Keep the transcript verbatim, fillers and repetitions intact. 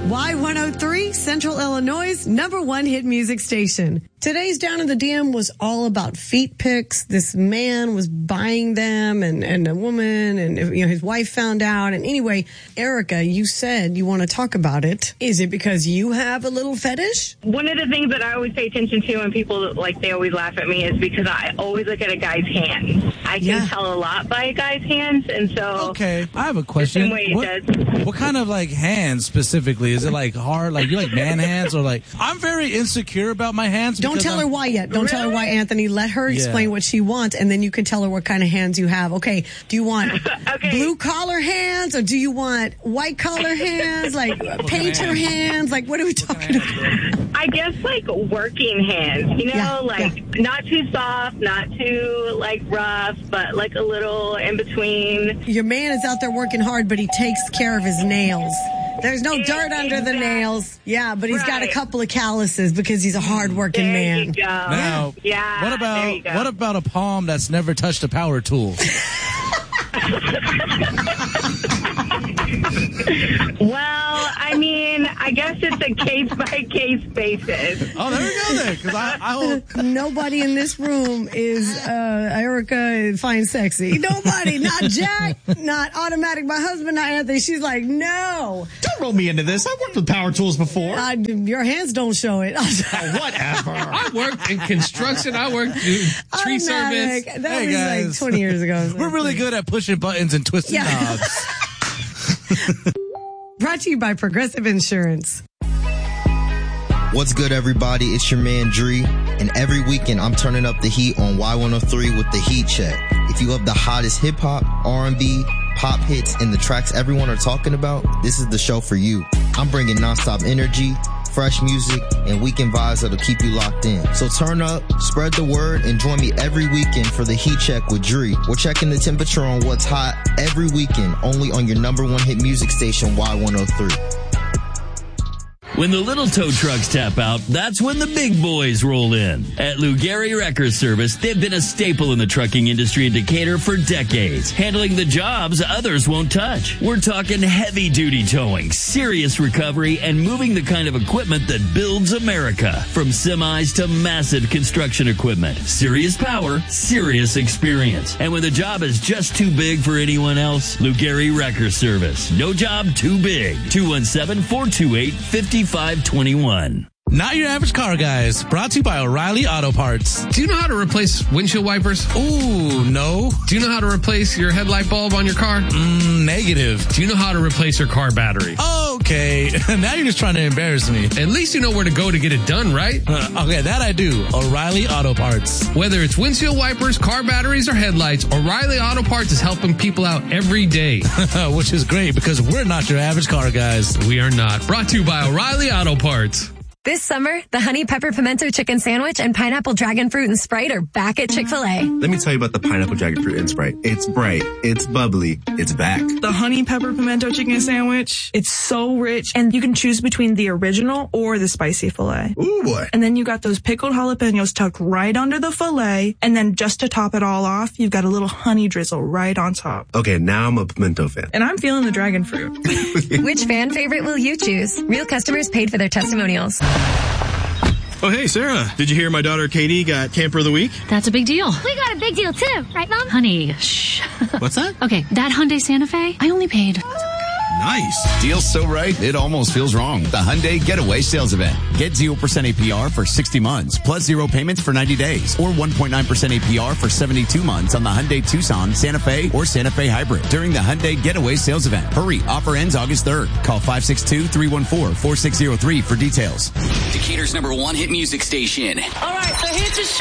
Y one oh three, Central Illinois' number one hit music station. Today's Down in the D M was all about feet pics. This man was buying them, and, and a woman, and you know his wife found out. And anyway, Erica, you said you want to talk about it. Is it because you have a little fetish? One of the things that I always pay attention to, and people, like, they always laugh at me, is because I always look at a guy's hands. I can Yeah. tell a lot by a guy's hands, and so... Okay, I have a question. The same way it what, does. what kind of, like, hands specifically? Is it, like, hard? Like, you like man hands? Or, like, I'm very insecure about my hands. Don't tell I'm, her why yet. Don't Really? tell her why, Anthony. Let her explain Yeah. what she wants, and then you can tell her what kind of hands you have. Okay, do you want Okay. blue collar hands, or do you want white collar hands, like painter hands? Like, what are we talking about? I guess, like, working hands, you know, Yeah, like, yeah. not too soft, not too, like, rough, but, like, a little in between. Your man is out there working hard, but he takes care of his nails. There's no dirt under the Exactly. nails. Yeah, but he's got a Right. couple of calluses because he's a hard-working There man. you go. Now, yeah, what there you about go. what about a palm that's never touched a power tool? Well, I mean, I guess it's a case-by-case basis. Oh, there we go then. Because I, I will, Nobody in this room is uh, Erica finds sexy. Nobody. Not Jack. Not Automatic. My husband, not Anthony. She's like, no. Don't roll me into this. I've worked with power tools before. Uh, your hands don't show it. Oh, whatever. I worked in construction. I worked in tree Automatic. service. That Hey, was guys. like twenty years ago. we're really good at pushing buttons and twisting Yeah. knobs. Brought to you by Progressive Insurance. What's good, everybody? It's your man, Dree. And every weekend, I'm turning up the heat on Y one oh three with the Heat Check. If you love the hottest hip-hop, R and B, pop hits, and the tracks everyone are talking about, this is the show for you. I'm bringing nonstop energy, fresh music, and weekend vibes that'll keep you locked in. So turn up, spread the word, and join me every weekend for the Heat Check with Dree. We're checking the temperature on what's hot every weekend, only on your number one hit music station, Y one oh three. When the little tow trucks tap out, that's when the big boys roll in. At Lou Gehrig Wrecker Service, they've been a staple in the trucking industry in Decatur for decades, handling the jobs others won't touch. We're talking heavy-duty towing, serious recovery, and moving the kind of equipment that builds America. From semis to massive construction equipment. Serious power, serious experience. And when the job is just too big for anyone else, Lou Gehrig Wrecker Service. No job too big. two one seven, four two eight, five five two one. Not your average car, guys. Brought to you by O'Reilly Auto Parts. Do you know how to replace windshield wipers? Ooh, no. Do you know how to replace your headlight bulb on your car? Mm, negative. Do you know how to replace your car battery? Okay. Now you're just trying to embarrass me. At least you know where to go to get it done, right? Uh, okay, that I do. O'Reilly Auto Parts. Whether it's windshield wipers, car batteries, or headlights, O'Reilly Auto Parts is helping people out every day. Which is great because we're not your average car guys. We are not. Brought to you by O'Reilly Auto Parts. This summer, the Honey Pepper Pimento Chicken Sandwich and Pineapple Dragon Fruit and Sprite are back at Chick-fil-A. Let me tell you about the Pineapple Dragon Fruit and Sprite. It's bright, it's bubbly, it's back. The Honey Pepper Pimento Chicken Sandwich, it's so rich, and you can choose between the original or the spicy filet. Ooh, boy. And then you got those pickled jalapenos tucked right under the filet, and then just to top it all off, you've got a little honey drizzle right on top. Okay, now I'm a pimento fan. And I'm feeling the dragon fruit. Which fan favorite will you choose? Real customers paid for their testimonials. Oh, hey, Sarah. Did you hear my daughter Katie got Camper of the Week? That's a big deal. We got a big deal, too. Right, Mom? Honey, shh. What's that? Okay, that Hyundai Santa Fe, I only paid... Nice. Deal's so right, it almost feels wrong. The Hyundai Getaway Sales Event. Get zero percent A P R for sixty months, plus zero payments for ninety days, or one point nine percent A P R for seventy-two months on the Hyundai Tucson, Santa Fe, or Santa Fe Hybrid during the Hyundai Getaway Sales Event. Hurry, offer ends August third. Call five six two, three one four, four six zero three for details. Decatur's number one hit music station. All right, so here's the show.